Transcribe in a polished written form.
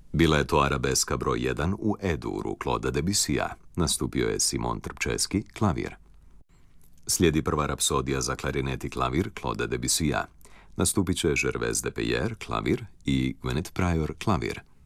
Bila je to arabeska broj 1 u E-duru Claudea Debussya. Nastupio je Simon Trpčeski, klavir. Slijedi prva rapsodija za klarinet i klavir Claudea Debussya. Nastupit će Gervais de Peyer, klavir, i Gwynneth Pryor, klavir.